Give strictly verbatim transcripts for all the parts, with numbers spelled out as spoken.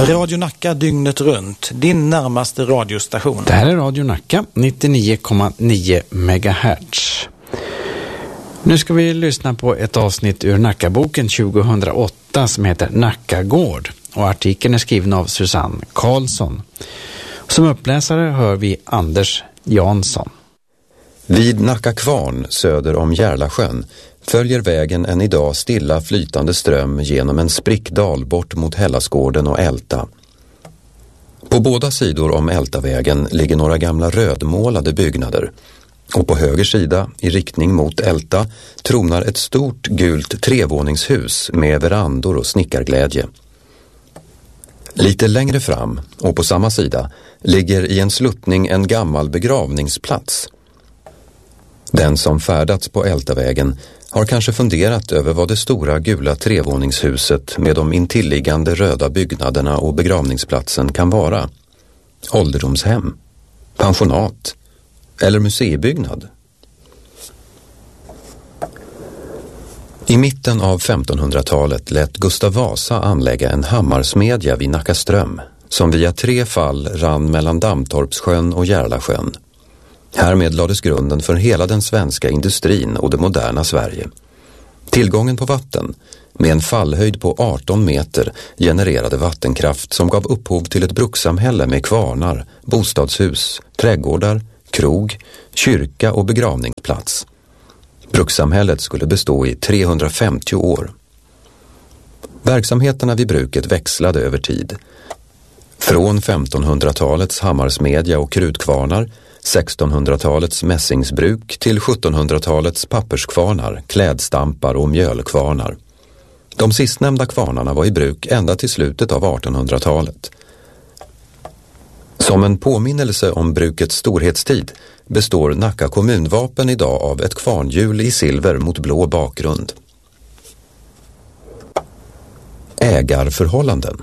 Radio Nacka dygnet runt, din närmaste radiostation. Det här är Radio Nacka, nittionio komma nio megahertz. Nu ska vi lyssna på ett avsnitt ur Nackaboken tjugohundraåtta som heter Nacka gård. Och artikeln är skriven av Susanne Karlsson. Som uppläsare hör vi Anders Jansson. Vid Nacka kvarn söder om Järlasjön följer vägen en idag stilla flytande ström genom en sprickdal bort mot Hellasgården och Älta. På båda sidor om Ältavägen ligger några gamla rödmålade byggnader och på höger sida i riktning mot Älta tronar ett stort gult trevåningshus med verandor och snickarglädje. Lite längre fram och på samma sida ligger i en sluttning en gammal begravningsplats. Den som färdats på Ältavägen har kanske funderat över vad det stora gula trevåningshuset med de intilliggande röda byggnaderna och begravningsplatsen kan vara. Ålderdomshem, pensionat eller museibyggnad. I mitten av femtonhundratalet lät Gustav Vasa anlägga en hammarsmedja vid Nackaström som via tre fall rann mellan Dammtorpssjön och Järlasjön. Härmed lades grunden för hela den svenska industrin och det moderna Sverige. Tillgången på vatten, med en fallhöjd på arton meter, genererade vattenkraft som gav upphov till ett brukssamhälle med kvarnar, bostadshus, trädgårdar, krog, kyrka och begravningsplats. Brukssamhället skulle bestå i trehundrafemtio år. Verksamheterna vid bruket växlade över tid. Från femtonhundratalets hammarsmedja och krutkvarnar, sextonhundratalets mässingsbruk till sjuttonhundratalets papperskvarnar, klädstampar och mjölkvarnar. De sistnämnda kvarnarna var i bruk ända till slutet av artonhundratalet. Som en påminnelse om brukets storhetstid består Nacka kommunvapen idag av ett kvarnhjul i silver mot blå bakgrund. Ägarförhållanden.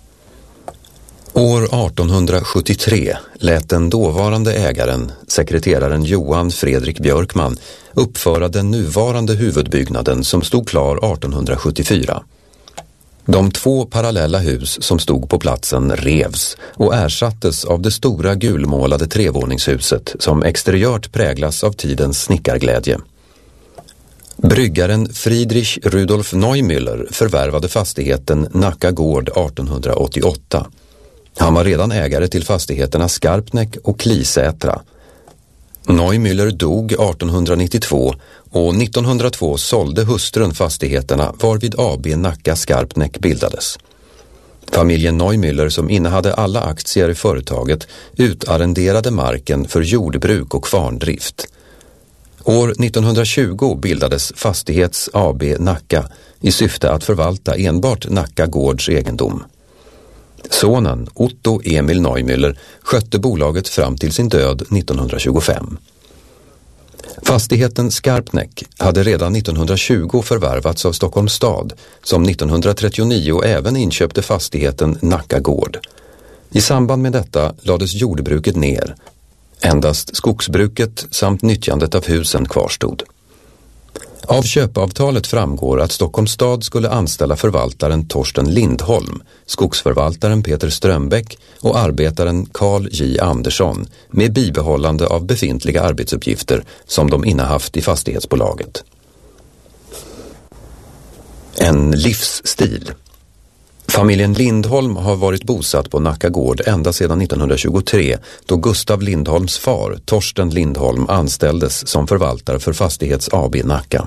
År artonhundrasjuttiotre lät den dåvarande ägaren, sekreteraren Johan Fredrik Björkman, uppföra den nuvarande huvudbyggnaden som stod klar artonhundrasjuttiofyra. De två parallella hus som stod på platsen revs och ersattes av det stora gulmålade trevåningshuset som exteriört präglas av tidens snickarglädje. Bryggaren Friedrich Rudolf Neumüller förvärvade fastigheten Nacka gård artonhundraåttioåtta. Han var redan ägare till fastigheterna Skarpnäck och Klisätra. Neumüller dog artonhundranittiotvå och nittonhundratvå sålde hustrun fastigheterna varvid A B Nacka Skarpnäck bildades. Familjen Neumüller, som innehade alla aktier i företaget, utarrenderade marken för jordbruk och kvarndrift. År nittonhundratjugo bildades Fastighets A B Nacka i syfte att förvalta enbart Nacka gårds egendom. Sonen Otto Emil Neumüller skötte bolaget fram till sin död nittonhundratjugofem. Fastigheten Skarpnäck hade redan nittonhundratjugo förvärvats av Stockholms stad, som nittonhundratrettionio även inköpte fastigheten Nacka gård. I samband med detta lades jordbruket ner. Endast skogsbruket samt nyttjandet av husen kvarstod. Av köpavtalet framgår att Stockholms stad skulle anställa förvaltaren Torsten Lindholm, skogsförvaltaren Peter Strömbäck och arbetaren Carl J. Andersson med bibehållande av befintliga arbetsuppgifter som de innehaft i fastighetsbolaget. En livsstil. Familjen Lindholm har varit bosatt på Nacka gård ända sedan nittonhundratjugotre då Gustav Lindholms far, Torsten Lindholm, anställdes som förvaltare för Fastighets A B Nacka.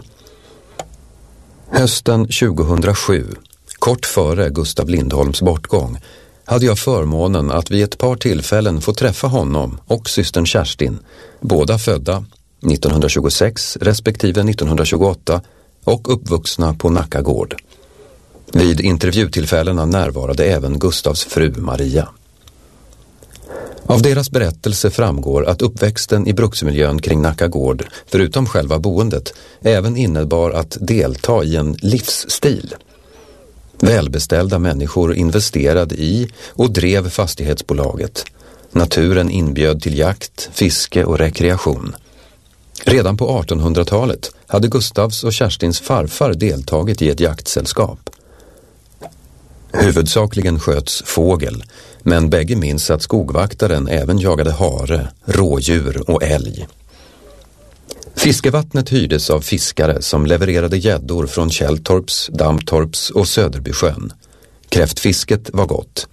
Hösten tjugohundrasju, kort före Gustav Lindholms bortgång, hade jag förmånen att vid ett par tillfällen få träffa honom och systern Kerstin, båda födda nittonhundratjugosex respektive nittonhundratjugoåtta och uppvuxna på Nacka gård. Vid intervjutillfällena närvarade även Gustavs fru Maria. Av deras berättelse framgår att uppväxten i bruksmiljön kring Nacka gård, förutom själva boendet, även innebar att delta i en livsstil. Välbeställda människor investerade i och drev fastighetsbolaget. Naturen inbjöd till jakt, fiske och rekreation. Redan på artonhundratalet hade Gustavs och Kerstins farfar deltagit i ett jaktsällskap. Huvudsakligen sköts fågel, men bägge minns att skogvaktaren även jagade hare, rådjur och älg. Fiskevattnet hyrdes av fiskare som levererade gäddor från Källtorps, Dammtorps och Söderbysjön. Kräftfisket var gott.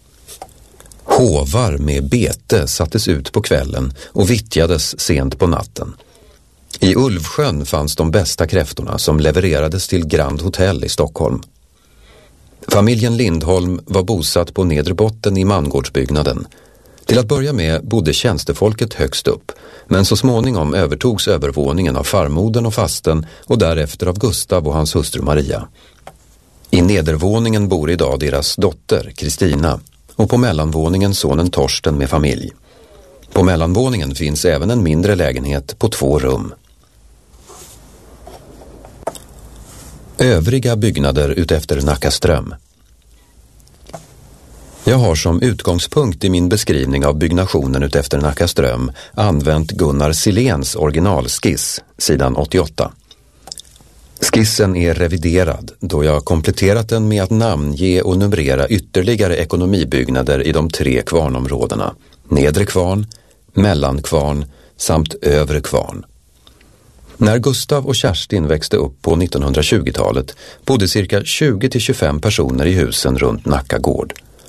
Hovar med bete sattes ut på kvällen och vittjades sent på natten. I Ulvsjön fanns de bästa kräftorna som levererades till Grand Hotel i Stockholm. Familjen Lindholm var bosatt på nedre botten i Mangårdsbyggnaden. Till att börja med bodde tjänstefolket högst upp, men så småningom övertogs övervåningen av farmodern och fasten och därefter av Gustav och hans hustru Maria. I nedervåningen bor idag deras dotter Kristina och på mellanvåningen sonen Torsten med familj. På mellanvåningen finns även en mindre lägenhet på två rum. Övriga byggnader utefter Nackaström. Jag har som utgångspunkt i min beskrivning av byggnationen utefter Nackaström använt Gunnar Siléns originalskiss, sidan åttioåtta. Skissen är reviderad då jag kompletterat den med att namnge och numrera ytterligare ekonomibyggnader i de tre kvarnområdena, Nedre kvarn, Mellankvarn samt Övre kvarn. När Gustav och Kerstin växte upp på nittonhundratjugotalet bodde cirka tjugo till tjugofem personer i husen runt Nacka gård.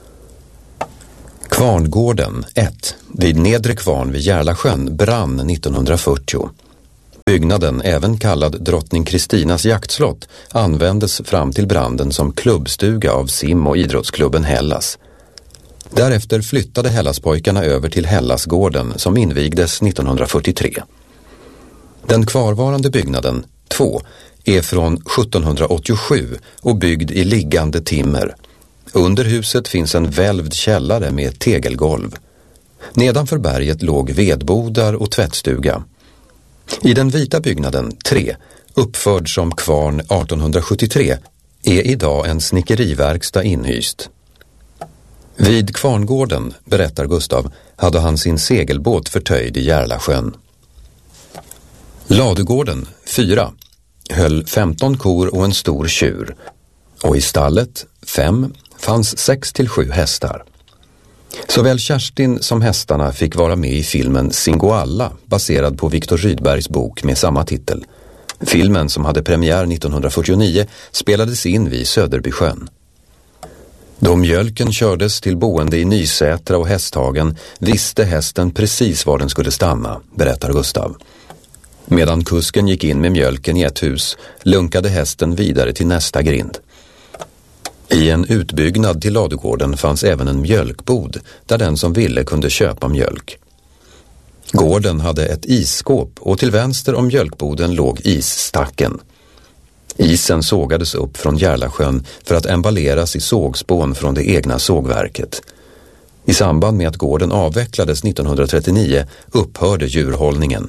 Kvarngården ett vid Nedre kvarn vid Järlasjön brann nittonhundrafyrtio. Byggnaden, även kallad Drottning Kristinas jaktslott, användes fram till branden som klubbstuga av sim- och idrottsklubben Hellas. Därefter flyttade Hellaspojkarna över till Hellasgården som invigdes nittonhundrafyrtiotre. Den kvarvarande byggnaden, två, är från sjuttonhundraåttiosju och byggd i liggande timmer. Under huset finns en välvd källare med tegelgolv. Nedanför berget låg vedbodar och tvättstuga. I den vita byggnaden, tre, uppförd som kvarn artonhundrasjuttiotre, är idag en snickeriverkstad inhyst. Vid kvarngården, berättar Gustav, hade han sin segelbåt förtöjd i Järlasjön. Ladugården, fyra, höll femton kor och en stor tjur. Och i stallet, fem, fanns sex till sju hästar. Såväl Kerstin som hästarna fick vara med i filmen Singoalla, baserad på Viktor Rydbergs bok med samma titel. Filmen, som hade premiär nittonhundrafyrtionio, spelades in vid Söderbysjön. Då mjölken kördes till boende i Nysätra och Hästhagen visste hästen precis var den skulle stanna, berättar Gustav. Medan kusken gick in med mjölken i ett hus lunkade hästen vidare till nästa grind. I en utbyggnad till ladugården fanns även en mjölkbod där den som ville kunde köpa mjölk. Gården hade ett isskåp och till vänster om mjölkboden låg isstacken. Isen sågades upp från Järlasjön för att emballeras i sågspån från det egna sågverket. I samband med att gården avvecklades nittonhundratrettionio upphörde djurhållningen.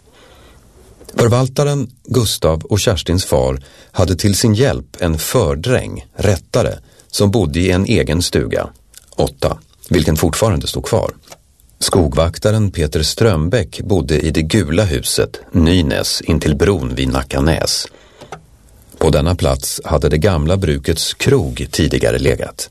Förvaltaren, Gustav och Kerstins far hade till sin hjälp en fördräng, rättare, som bodde i en egen stuga, åtta, vilken fortfarande stod kvar. Skogvaktaren Peter Strömbäck bodde i det gula huset, Nynäs, intill bron vid Nackanäs. På denna plats hade det gamla brukets krog tidigare legat.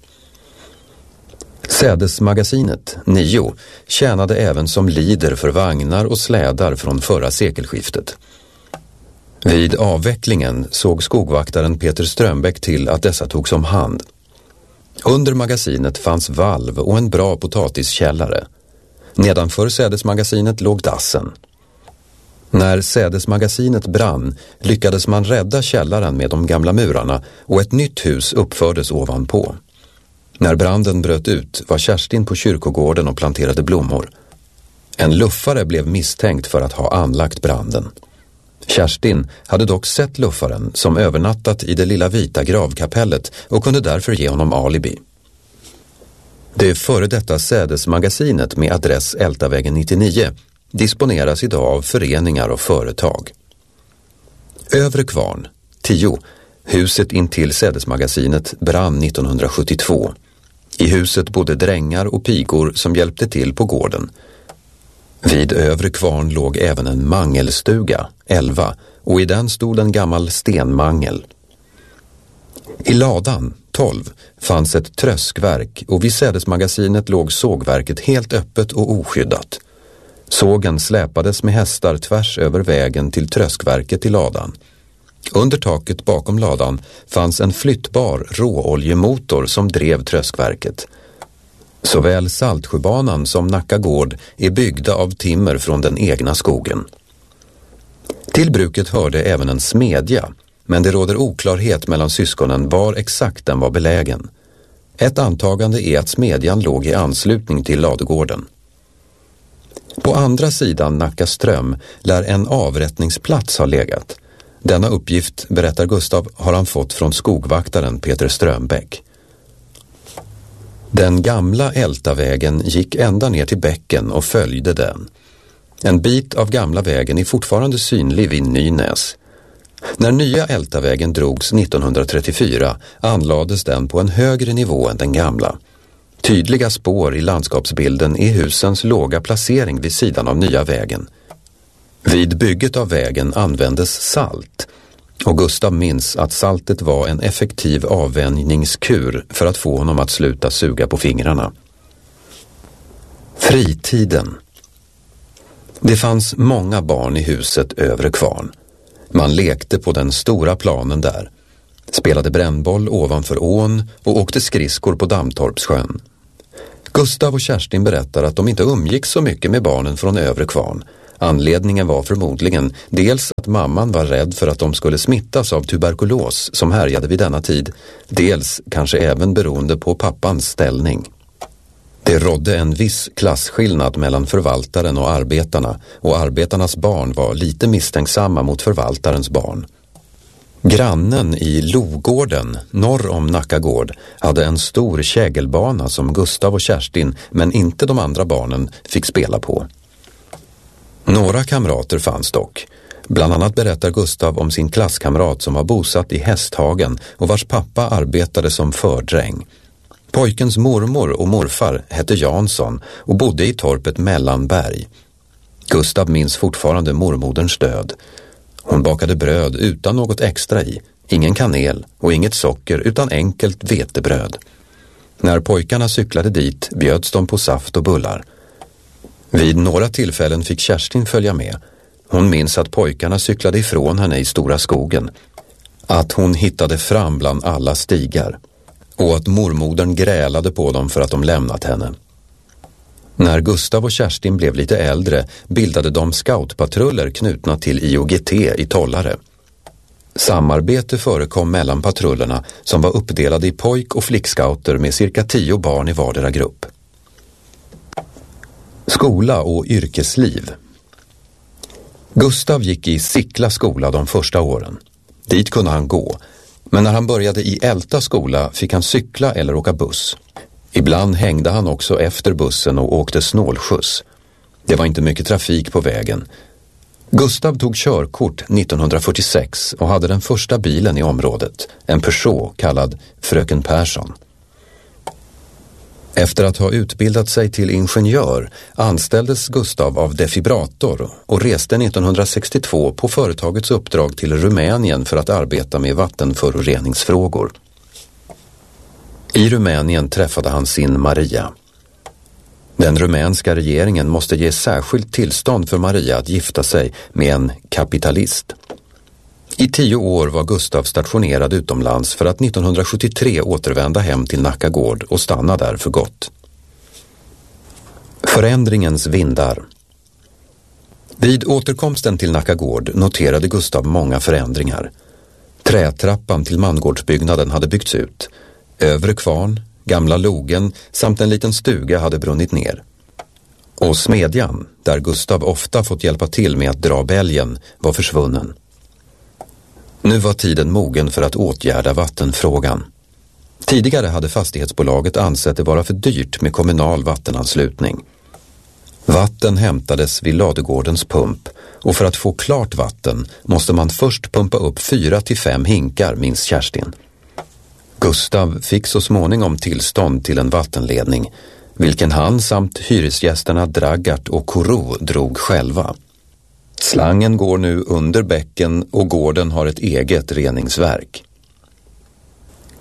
Sädesmagasinet, nio, tjänade även som lider för vagnar och slädar från förra sekelskiftet. Vid avvecklingen såg skogvaktaren Peter Strömbäck till att dessa togs om hand. Under magasinet fanns valv och en bra potatiskällare. Nedanför sädesmagasinet låg dassen. När sädesmagasinet brann lyckades man rädda källaren med de gamla murarna och ett nytt hus uppfördes ovanpå. När branden bröt ut var Kerstin på kyrkogården och planterade blommor. En luffare blev misstänkt för att ha anlagt branden. Kerstin hade dock sett luffaren som övernattat i det lilla vita gravkapellet och kunde därför ge honom alibi. Det före detta sädesmagasinet med adress Ältavägen nittionio disponeras idag av föreningar och företag. Övre kvarn, tio, huset intill sädesmagasinet brann nittonhundrasjuttiotvå. I huset bodde drängar och pigor som hjälpte till på gården. Vid Övre kvarn låg även en mangelstuga, elva, och i den stod en gammal stenmangel. I ladan, tolv, fanns ett tröskverk och vid sädesmagasinet låg sågverket helt öppet och oskyddat. Sågen släpades med hästar tvärs över vägen till tröskverket i ladan. Under taket bakom ladan fanns en flyttbar råoljemotor som drev tröskverket. Såväl Saltsjöbanan som Nacka gård är byggda av timmer från den egna skogen. Till bruket hörde även en smedja, men det råder oklarhet mellan syskonen var exakt den var belägen. Ett antagande är att smedjan låg i anslutning till ladugården. På andra sidan Nacka ström lär en avrättningsplats ha legat. Denna uppgift, berättar Gustav, har han fått från skogvaktaren Peter Strömbäck. Den gamla Ältavägen gick ända ner till bäcken och följde den. En bit av gamla vägen är fortfarande synlig vid Nynäs. När nya Ältavägen drogs nittonhundratrettiofyra anlades den på en högre nivå än den gamla. Tydliga spår i landskapsbilden är husens låga placering vid sidan av nya vägen. Vid bygget av vägen användes salt, och Gustav minns att saltet var en effektiv avvänjningskur för att få honom att sluta suga på fingrarna. Fritiden. Det fanns många barn i huset Övre Kvarn. Man lekte på den stora planen där, spelade brännboll ovanför ån och åkte skridskor på Dammtorpssjön. Gustav och Kerstin berättar att de inte umgick så mycket med barnen från Övre Kvarn. Anledningen var förmodligen dels att mamman var rädd för att de skulle smittas av tuberkulos som härjade vid denna tid, dels kanske även beroende på pappans ställning. Det rådde en viss klasskillnad mellan förvaltaren och arbetarna, och arbetarnas barn var lite misstänksamma mot förvaltarens barn. Grannen i Logården, norr om Nacka gård, hade en stor kägelbana som Gustav och Kerstin, men inte de andra barnen, fick spela på. Några kamrater fanns dock. Bland annat berättar Gustav om sin klasskamrat som var bosatt i Hästhagen och vars pappa arbetade som fördräng. Pojkens mormor och morfar hette Jansson och bodde i torpet Mellanberg. Gustav minns fortfarande mormoderns död. Hon bakade bröd utan något extra i, ingen kanel och inget socker utan enkelt vetebröd. När pojkarna cyklade dit bjöds de på saft och bullar. Vid några tillfällen fick Kerstin följa med. Hon minns att pojkarna cyklade ifrån henne i stora skogen, att hon hittade fram bland alla stigar och att mormodern grälade på dem för att de lämnat henne. När Gustav och Kerstin blev lite äldre bildade de scoutpatruller knutna till I O G T i Tollare. Samarbete förekom mellan patrullerna som var uppdelade i pojk- och flickscouter med cirka tio barn i vardera grupp. Skola och yrkesliv. Gustav gick i Sickla skola de första åren. Dit kunde han gå, men när han började i Älta skola fick han cykla eller åka buss. Ibland hängde han också efter bussen och åkte snålskjuts. Det var inte mycket trafik på vägen. Gustav tog körkort nittonhundrafyrtiosex och hade den första bilen i området, en Peugeot kallad Fröken Persson. Efter att ha utbildat sig till ingenjör anställdes Gustav av Defibrator och reste nittonhundrasextiotvå på företagets uppdrag till Rumänien för att arbeta med vattenföroreningsfrågor. I Rumänien träffade han sin Maria. Den rumänska regeringen måste ge särskilt tillstånd för Maria att gifta sig med en kapitalist. I tio år var Gustav stationerad utomlands för att nittonhundrasjuttiotre återvända hem till Nacka gård och stanna där för gott. Förändringens vindar. Vid återkomsten till Nacka gård noterade Gustav många förändringar. Trätrappan till mangårdsbyggnaden hade byggts ut. Övre Kvarn, gamla logen samt en liten stuga hade brunnit ner. Och smedjan, där Gustav ofta fått hjälpa till med att dra bälgen, var försvunnen. Nu var tiden mogen för att åtgärda vattenfrågan. Tidigare hade fastighetsbolaget ansett det vara för dyrt med kommunal vattenanslutning. Vatten hämtades vid ladugårdens pump och för att få klart vatten måste man först pumpa upp fyra till fem hinkar, minns Kerstin. Gustav fick så småningom tillstånd till en vattenledning, vilken han samt hyresgästerna Draggart och Koro drog själva. Slangen går nu under bäcken och gården har ett eget reningsverk.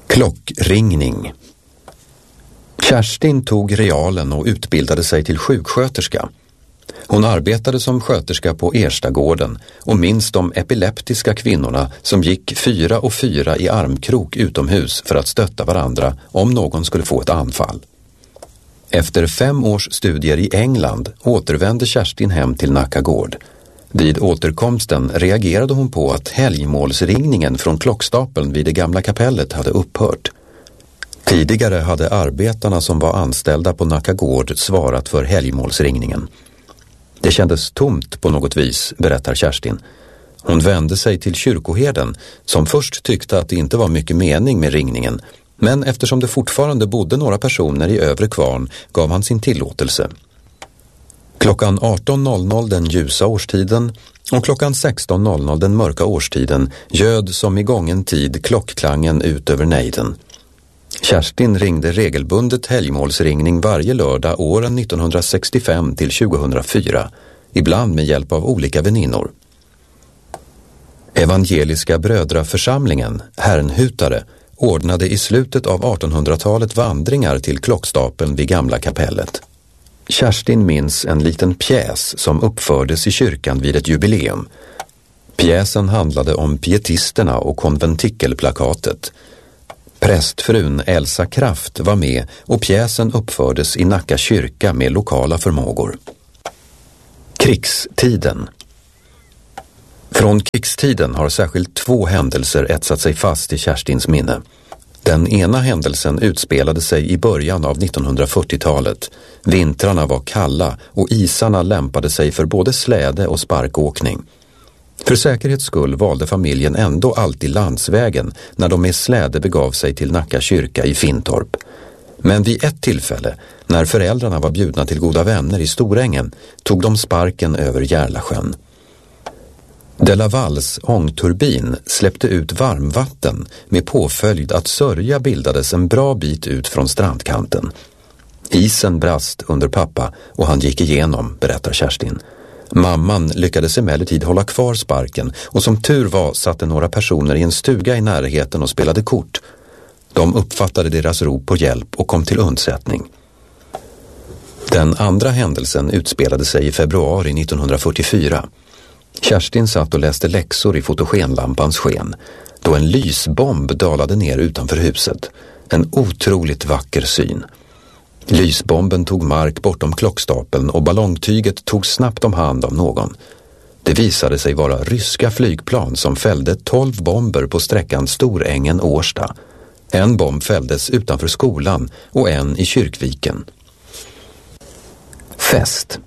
Klockringning. Kerstin tog realen och utbildade sig till sjuksköterska. Hon arbetade som sköterska på Erstagården och minns de epileptiska kvinnorna som gick fyra och fyra i armkrok utomhus för att stötta varandra om någon skulle få ett anfall. Efter fem års studier i England återvände Kerstin hem till Nacka gård. Vid återkomsten reagerade hon på att helgmålsringningen från klockstapeln vid det gamla kapellet hade upphört. Tidigare hade arbetarna som var anställda på Nacka gård svarat för helgmålsringningen. Det kändes tomt på något vis, berättar Kerstin. Hon vände sig till kyrkoherden som först tyckte att det inte var mycket mening med ringningen, men eftersom det fortfarande bodde några personer i Övre Kvarn gav han sin tillåtelse. Klockan arton noll noll den ljusa årstiden och klockan sexton noll noll den mörka årstiden ljöd som i gången tid klockklangen ut över nejden. Kerstin ringde regelbundet helgmålsringning varje lördag åren nittonhundrasextiofem till tjugohundrafyra, ibland med hjälp av olika väninnor. Evangeliska brödraförsamlingen, Herrnhutare, ordnade i slutet av artonhundratalet vandringar till klockstapeln vid gamla kapellet. Kerstin minns en liten pjäs som uppfördes i kyrkan vid ett jubileum. Pjäsen handlade om pietisterna och konventikelplakatet. Prästfrun Elsa Kraft var med och pjäsen uppfördes i Nacka kyrka med lokala förmågor. Krigstiden. Från krigstiden har särskilt två händelser etsat sig fast i Kerstins minne. Den ena händelsen utspelade sig i början av nittonhundrafyrtiotalet. Vintrarna var kalla och isarna lämpade sig för både släde och sparkåkning. För säkerhets skull valde familjen ändå alltid landsvägen när de med släde begav sig till Nacka kyrka i Fintorp. Men vid ett tillfälle, när föräldrarna var bjudna till goda vänner i Storängen, tog de sparken över Järlasjön. De la Valles ångturbin släppte ut varmvatten med påföljd att sörja bildades en bra bit ut från strandkanten. Isen brast under pappa och han gick igenom, berättar Kerstin. Mamman lyckades emellertid hålla kvar sparken och som tur var satte några personer i en stuga i närheten och spelade kort. De uppfattade deras rop på hjälp och kom till undsättning. Den andra händelsen utspelade sig i februari nittonhundrafyrtiofyra. Kerstin satt och läste läxor i fotogenlampans sken då en lysbomb dalade ner utanför huset. En otroligt vacker syn. Lysbomben tog mark bortom klockstapeln och ballongtyget tog snabbt om hand av någon. Det visade sig vara ryska flygplan som fällde tolv bomber på sträckan Storängen-Årsta. En bomb fälldes utanför skolan och en i Kyrkviken. Fest.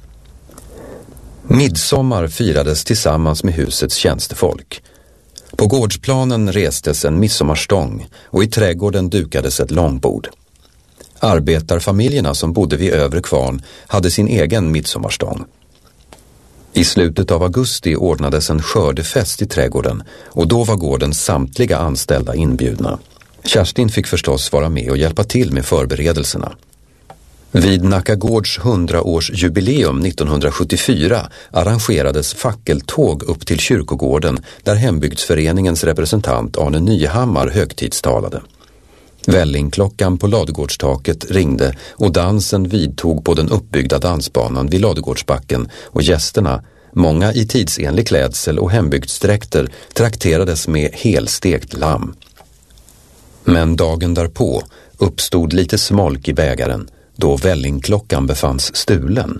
Midsommar firades tillsammans med husets tjänstefolk. På gårdsplanen restes en midsommarstång och i trädgården dukades ett långbord. Arbetarfamiljerna som bodde vid Övre Kvarn hade sin egen midsommarstång. I slutet av augusti ordnades en skördefest i trädgården och då var gårdens samtliga anställda inbjudna. Kerstin fick förstås vara med och hjälpa till med förberedelserna. Vid Nacka gårds hundraårsjubileum nittonhundrasjuttiofyra arrangerades fackeltåg upp till kyrkogården där hembygdsföreningens representant Arne Nyhammar högtidstalade. Vällingklockan på ladugårdstaket ringde och dansen vidtog på den uppbyggda dansbanan vid Ladugårdsbacken och gästerna, många i tidsenlig klädsel och hembygdsdräkter, trakterades med helstekt lamm. Men dagen därpå uppstod lite smolk i bägaren då vällingklockan befanns stulen.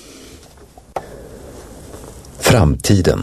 Framtiden.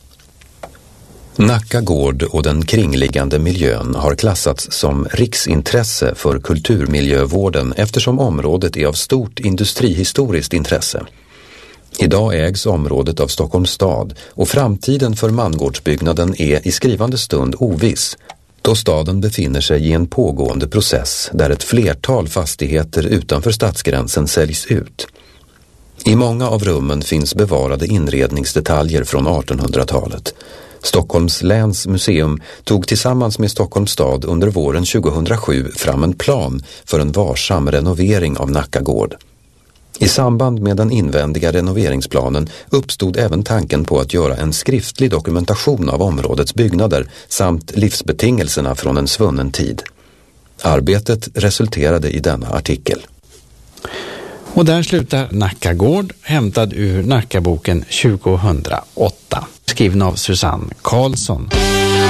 Nacka gård och den kringliggande miljön har klassats som riksintresse för kulturmiljövården eftersom området är av stort industrihistoriskt intresse. Idag ägs området av Stockholms stad och framtiden för mangårdsbyggnaden är i skrivande stund oviss, då staden befinner sig i en pågående process där ett flertal fastigheter utanför stadsgränsen säljs ut. I många av rummen finns bevarade inredningsdetaljer från artonhundratalet. Stockholms läns museum tog tillsammans med Stockholms stad under våren tjugohundrasju fram en plan för en varsam renovering av Nacka gård. I samband med den invändiga renoveringsplanen uppstod även tanken på att göra en skriftlig dokumentation av områdets byggnader samt livsbetingelserna från en svunnen tid. Arbetet resulterade i denna artikel. Och där slutar Nacka gård, hämtad ur Nackaboken tjugohundraåtta, skriven av Susanne Karlsson.